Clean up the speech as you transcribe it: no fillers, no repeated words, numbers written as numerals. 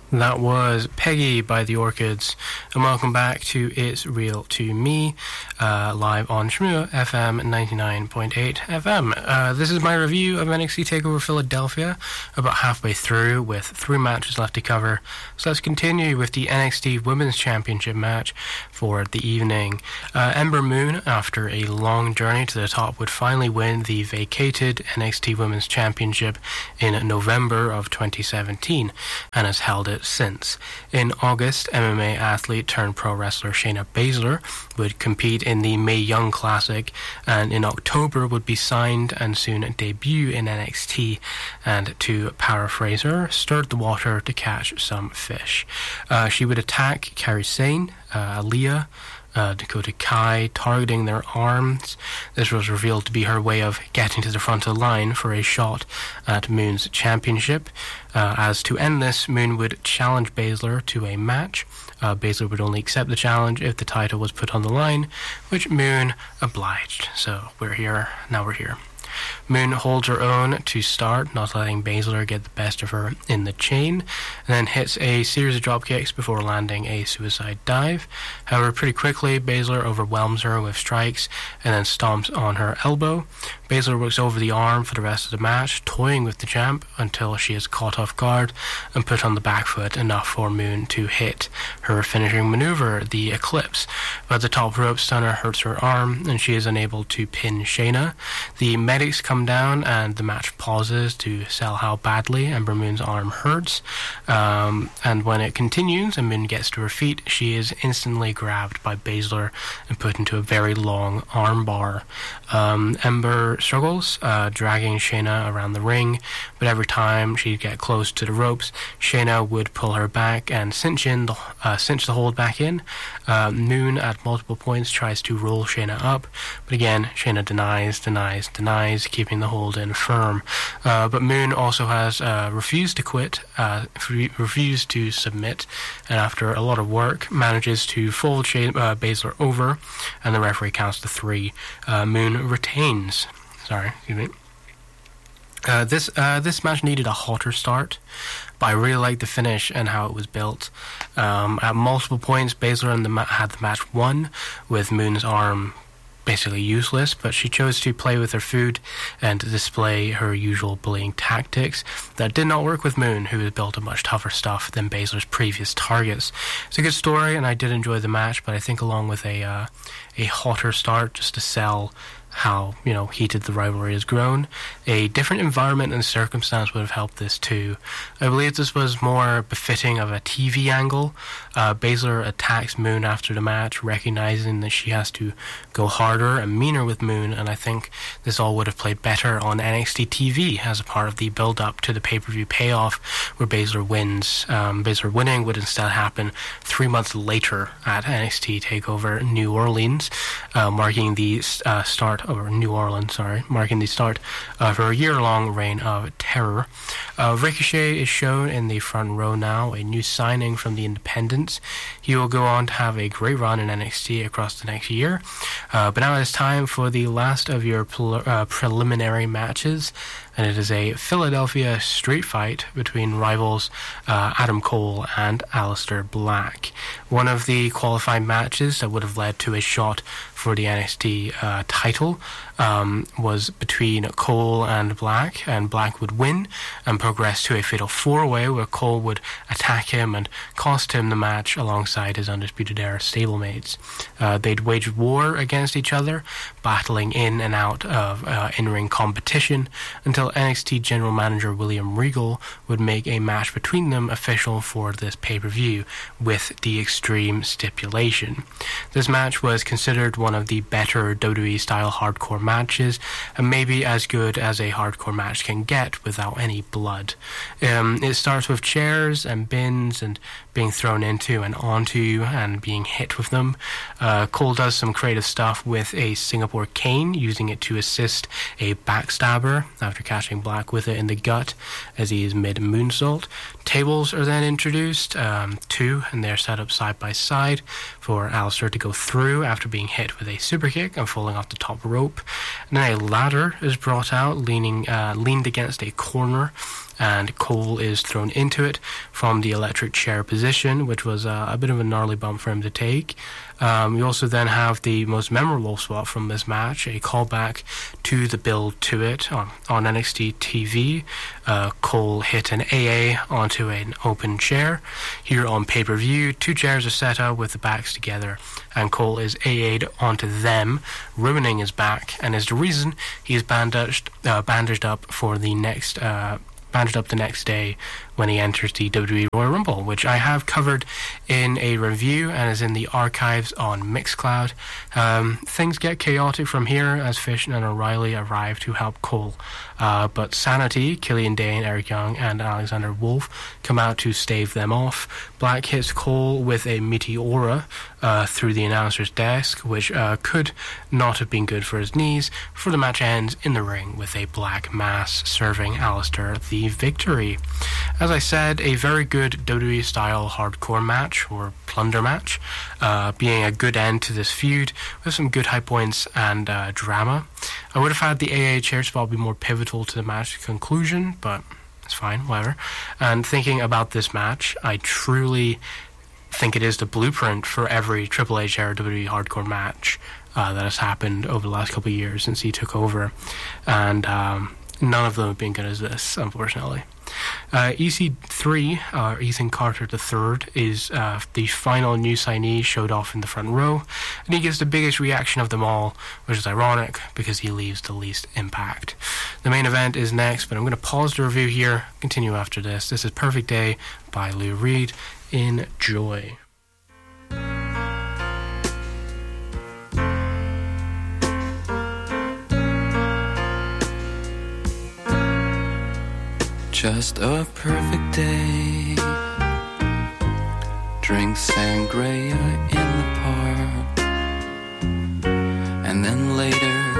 That was Peggy by the Orchids, and welcome back to It's Real to Me, live on Shmoo FM 99.8 FM. This is my review of NXT TakeOver Philadelphia, about halfway through with 3 matches left to cover. So let's continue with the NXT Women's Championship match for the evening. Ember Moon, after a long journey to the top, would finally win the vacated NXT Women's Championship in November of 2017, and has held it since. In August, MMA athlete turned pro wrestler Shayna Baszler would compete in the Mae Young Classic, and in October would be signed and soon debut in NXT, and to paraphrase her, stirred the water to catch some fish. She would attack Kairi Sane, Aaliyah, Dakota Kai, targeting their arms. This was revealed to be her way of getting to the front of the line for a shot at Moon's championship. As to end this, Moon would challenge Baszler to a match. Baszler would only accept the challenge if the title was put on the line, which Moon obliged. So we're here, now we're here. Moon holds her own to start, not letting Baszler get the best of her in the chain, and then hits a series of dropkicks before landing a suicide dive. However, pretty quickly, Baszler overwhelms her with strikes and then stomps on her elbow. Baszler works over the arm for the rest of the match, toying with the champ until she is caught off guard and put on the back foot enough for Moon to hit her finishing maneuver, the Eclipse. But the top rope stunner hurts her arm, and she is unable to pin Shayna. The medics come down, and the match pauses to sell how badly Ember Moon's arm hurts. And when it continues and Moon gets to her feet, she is instantly grabbed by Baszler and put into a very long arm bar. Ember struggles, dragging Shayna around the ring, but every time she'd get close to the ropes, Shayna would pull her back and cinch the hold back in. Moon at multiple points tries to roll Shayna up, but again, Shayna denies, keeping the hold in firm. But Moon also has refused to quit, refused to submit, and after a lot of work, manages to fold Baszler over, and the referee counts to 3. Moon retains. Sorry, excuse me. This match needed a hotter start, but I really liked the finish and how it was built. At multiple points, Baszler had the match won, with Moon's arm basically useless, but she chose to play with her food and display her usual bullying tactics that did not work with Moon, who has built a much tougher stuff than Baszler's previous targets. It's a good story, and I did enjoy the match, but I think along with a hotter start, just to sell how, heated the rivalry has grown, a different environment and circumstance would have helped this too. I believe this was more befitting of a TV angle. Baszler attacks Moon after the match, recognizing that she has to go harder and meaner with Moon, and I think this all would have played better on NXT TV as a part of the build-up to the pay-per-view payoff where Baszler wins. Baszler winning would instead happen 3 months later at NXT TakeOver New Orleans, marking the start of her year-long reign of terror. Ricochet is shown in the front row now, a new signing from the Independents. He will go on to have a great run in NXT across the next year. But now it's time for the last of your preliminary matches, and it is a Philadelphia street fight between rivals Adam Cole and Aleister Black. One of the qualifying matches that would have led to a shot for the NXT title was between Cole and Black would win and progress to a fatal 4-way where Cole would attack him and cost him the match alongside his Undisputed Era stablemates. They'd wage war against each other, battling in and out of in-ring competition until NXT General Manager William Regal would make a match between them official for this pay-per-view with the Extreme stipulation. This match was considered one of the better WWE-style hardcore matches, and maybe as good as a hardcore match can get without any blood. It starts with chairs and bins and being thrown into and onto and being hit with them. Cole does some creative stuff with a Singapore cane, using it to assist a backstabber after catching Black with it in the gut as he is mid-moonsault. tables are then introduced, two, and they're set up side by side for Aleister to go through after being hit with a super kick and falling off the top rope. And then a ladder is brought out, leaned against a corner, and Cole is thrown into it from the electric chair position, which was a bit of a gnarly bump for him to take. We also then have the most memorable spot from this match, a callback to the build to it on NXT TV. Cole hit an AA onto an open chair. Here on pay-per-view, two chairs are set up with the backs together, and Cole is AA'd onto them, ruining his back, and is the reason he is bandaged up for the next bandaged up the next day when he enters the WWE Royal Rumble, which I have covered in a review and is in the archives on Mixcloud. Things get chaotic from here as Fish and O'Reilly arrive to help Cole, but Sanity, Killian Dane, Eric Young, and Alexander Wolf come out to stave them off. Black hits Cole with a Meteora through the announcer's desk, which could not have been good for his knees, for the match ends in the ring with a Black Mass serving Aleister the victory. As I said, a very good WWE-style hardcore match, or plunder match, being a good end to this feud with some good high points and drama. I would have had the AA chair spot be more pivotal to the match conclusion, but it's fine, whatever. And thinking about this match, I truly think it is the blueprint for every Triple H era WWE hardcore match that has happened over the last couple of years since he took over. And none of them have been good as this, unfortunately. EC3, or Ethan Carter III, is the final new signee showed off in the front row, and he gets the biggest reaction of them all, which is ironic because he leaves the least impact. The main event is next, but I'm going to pause the review here, continue after this. This is Perfect Day by Lou Reed. Enjoy. Just a perfect day. Drink sangria in the park, and then later